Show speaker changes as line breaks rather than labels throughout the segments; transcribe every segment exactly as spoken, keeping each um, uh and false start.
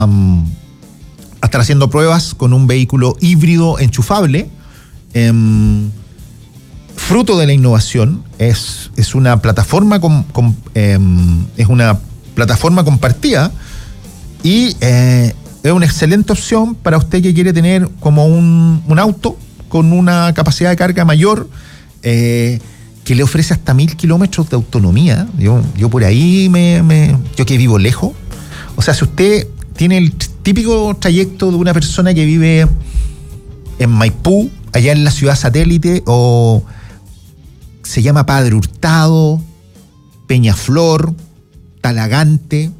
um, a estar haciendo pruebas con un vehículo híbrido enchufable. Um, fruto de la innovación, es, es una plataforma con, con, um, es una plataforma compartida y eh, es una excelente opción para usted que quiere tener como un, un auto con una capacidad de carga mayor, eh, que le ofrece hasta mil kilómetros de autonomía. Yo, yo por ahí me, me, yo que vivo lejos. O sea, si usted tiene el típico trayecto de una persona que vive en Maipú, allá en la ciudad satélite, o se llama Padre Hurtado, Peñaflor, Talagante,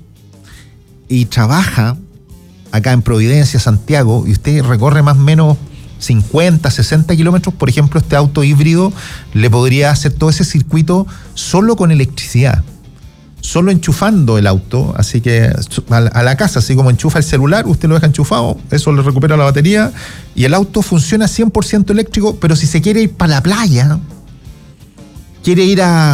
y trabaja acá en Providencia, Santiago, y usted recorre más o menos cincuenta, sesenta kilómetros, por ejemplo, este auto híbrido le podría hacer todo ese circuito solo con electricidad, solo enchufando el auto, así que a la casa, así como enchufa el celular, usted lo deja enchufado, eso le recupera la batería y el auto funciona cien por ciento eléctrico. Pero si se quiere ir para la playa, quiere ir a,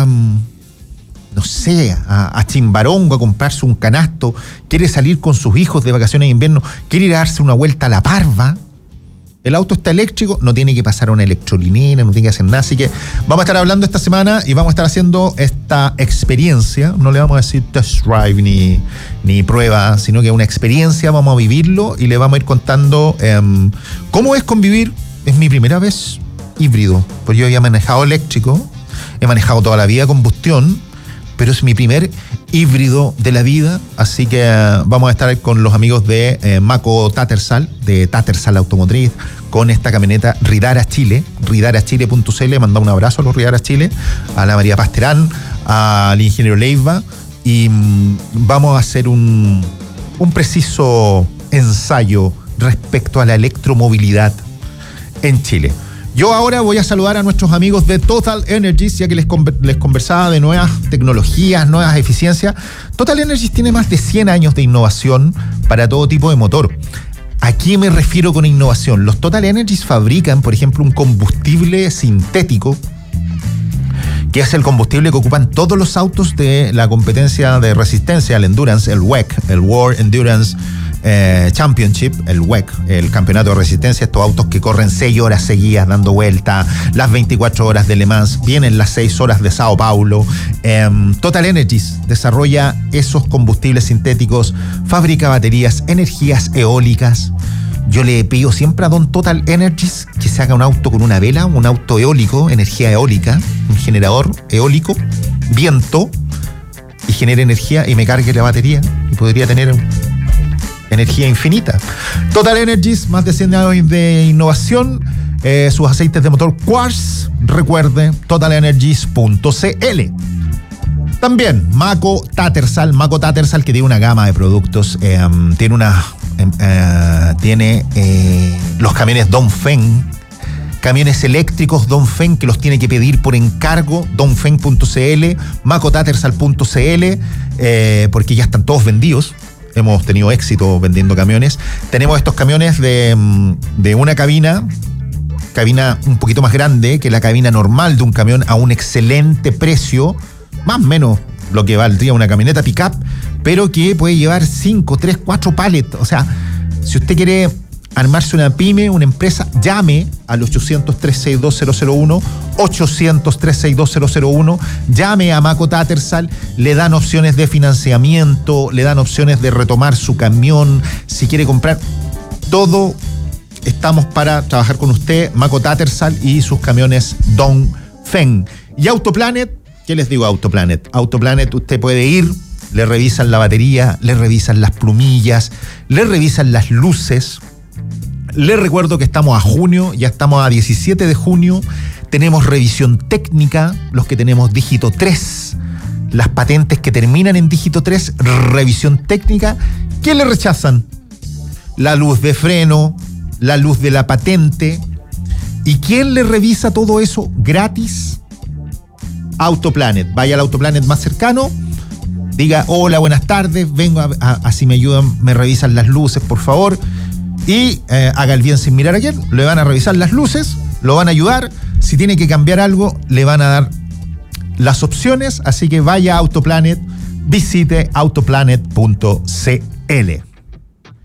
no sé, a, a Chimbarongo a comprarse un canasto, quiere salir con sus hijos de vacaciones de invierno, quiere ir a darse una vuelta a La Parva, el auto está eléctrico, no tiene que pasar a una electrolinera, no tiene que hacer nada. Así que vamos a estar hablando esta semana y vamos a estar haciendo esta experiencia. No le vamos a decir test drive ni, ni prueba, sino que una experiencia, vamos a vivirlo y le vamos a ir contando eh, cómo es convivir. Es mi primera vez híbrido, porque yo había manejado eléctrico, he manejado toda la vida combustión, pero es mi primer híbrido de la vida, así que uh, vamos a estar con los amigos de eh, Mako Tattersall, de Tattersall Automotriz, con esta camioneta Ridara Chile, ridara chile punto c l. Manda un abrazo a los Ridara Chile, a la María Pasterán, al ingeniero Leiva, y um, vamos a hacer un, un preciso ensayo respecto a la electromovilidad en Chile. Yo ahora voy a saludar a nuestros amigos de Total Energies, ya que les, conver- les conversaba de nuevas tecnologías, nuevas eficiencias. Total Energies tiene más de cien años de innovación para todo tipo de motor. ¿A qué me refiero con innovación? Los Total Energies fabrican, por ejemplo, un combustible sintético, que es el combustible que ocupan todos los autos de la competencia de resistencia, el Endurance, el W E C, el World Endurance Eh, Championship, el W E C, el campeonato de resistencia. Estos autos que corren seis horas seguidas dando vuelta, las veinticuatro horas de Le Mans, vienen las seis horas de Sao Paulo. eh, Total Energies desarrolla esos combustibles sintéticos, fabrica baterías, energías eólicas. Yo le pido siempre a Don Total Energies que se haga un auto con una vela, un auto eólico, energía eólica, un generador eólico, viento, y genere energía y me cargue la batería y podría tener energía infinita. Total Energies, más de cien años de innovación, eh, sus aceites de motor Quartz, recuerde, total energies punto c l. También Mako Tattersall, Mako Tattersall, que tiene una gama de productos, eh, tiene una eh, eh, tiene eh, los camiones Dongfeng, camiones eléctricos Dongfeng, que los tiene que pedir por encargo, dongfeng punto c l, mako tattersall punto c l, eh, porque ya están todos vendidos. Hemos tenido éxito vendiendo camiones. Tenemos estos camiones de, de una cabina, cabina un poquito más grande que la cabina normal de un camión, a un excelente precio, más o menos lo que valdría una camioneta pick-up, pero que puede llevar cinco, tres, cuatro pallets. O sea, si usted quiere armarse una pyme, una empresa, llame al ochocientos, trescientos sesenta y dos cero cero uno, ochocientos, trescientos sesenta y dos cero cero uno, llame a Mako Tattersall, le dan opciones de financiamiento, le dan opciones de retomar su camión, si quiere comprar, todo, estamos para trabajar con usted, Mako Tattersall y sus camiones Dongfeng. Y Autoplanet, ¿qué les digo Autoplanet? Autoplanet, usted puede ir, le revisan la batería, le revisan las plumillas, le revisan las luces. Les recuerdo que estamos a junio, ya estamos a diecisiete de junio, tenemos revisión técnica, los que tenemos dígito tres, las patentes que terminan en dígito tres, revisión técnica. ¿Qué le rechazan? La luz de freno, la luz de la patente. ¿Y quién le revisa todo eso gratis? Autoplanet. Vaya al Autoplanet más cercano, diga, hola, buenas tardes, vengo a, a, así me ayudan, me revisan las luces, por favor. Y eh, haga el bien sin mirar a quién, le van a revisar las luces, lo van a ayudar, si tiene que cambiar algo, le van a dar las opciones, así que vaya a Autoplanet, visite autoplanet punto c l.